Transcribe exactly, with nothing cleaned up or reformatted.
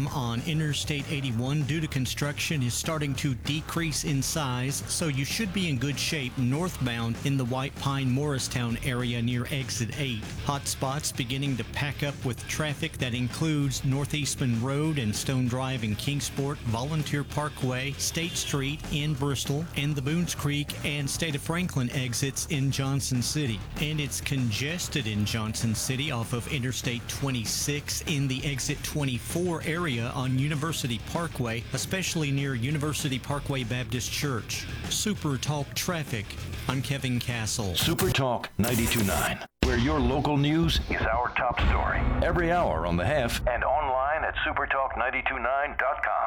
jam on Interstate eighty-one due to construction is starting to decrease in size, so you should be in good shape northbound in the White Pine Morristown area near exit eight. Hot spots beginning to pack up with traffic that includes Northeastman Road and Stone Drive in Kingsport, Volunteer Parkway, State Street in Bristol, and the Boones Creek and State of Franklin exits in Johnson City. And it's congested in Johnson City off of Interstate twenty-six in the exit twenty-four area on University Parkway, especially near University Parkway Baptist Church. Super Talk Traffic. I'm Kevin Castle. Super Talk ninety-two point nine, where your local news is our top story. Every hour on the Hef and online at super talk nine two nine dot com.